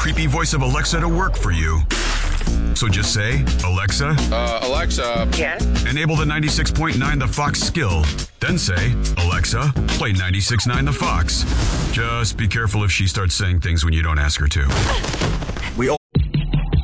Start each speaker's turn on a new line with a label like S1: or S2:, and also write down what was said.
S1: creepy voice of Alexa to work for you. So just say, Alexa.
S2: Alexa.
S3: Yes?
S1: Enable the 96.9 The Fox skill. Then say, Alexa, play 96.9 The Fox. Just be careful if she starts saying things when you don't ask her to.